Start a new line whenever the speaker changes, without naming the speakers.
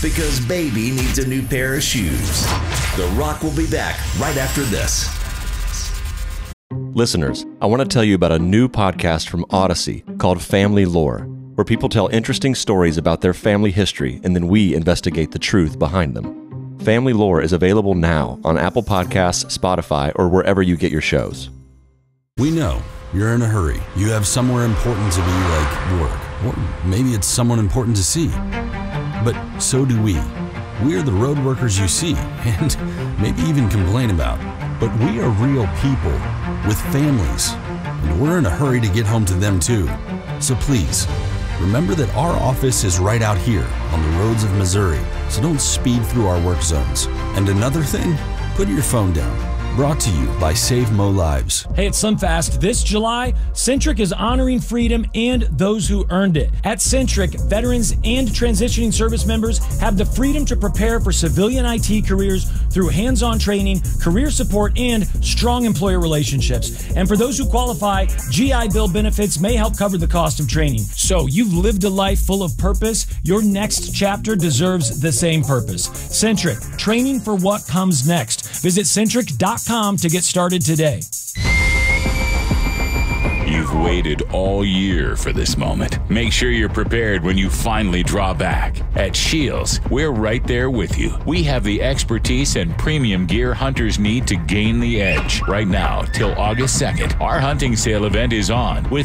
because baby needs a new pair of shoes. The Rock will be back right after this.
Listeners, I want to tell you about a new podcast from Odyssey called Family Lore, where people tell interesting stories about their family history and then we investigate the truth behind them. Family Lore is available now on Apple Podcasts, Spotify, or wherever you get your shows.
We know you're in a hurry. You have somewhere important to be, like work, or maybe it's someone important to see. But so do we. We are the road workers you see and maybe even complain about. But we are real people with families, and we're in a hurry to get home to them too. So please, remember that our office is right out here on the roads of Missouri, so don't speed through our work zones. And another thing, put your phone down. Brought to you by Save Mo Lives.
Hey, at SunFast this July, Centric is honoring freedom and those who earned it. At Centric, veterans and transitioning service members have the freedom to prepare for civilian IT careers through hands-on training, career support, and strong employer relationships. And for those who qualify, GI Bill benefits may help cover the cost of training. So you've lived a life full of purpose. Your next chapter deserves the same purpose. Centric, training for what comes next. Visit Centric.com to get started today.
You've waited all year for this moment. Make sure you're prepared when you finally draw back. At Shields, we're right there with you. We have the expertise and premium gear hunters need to gain the edge. Right now, till August 2nd, our hunting sale event is on with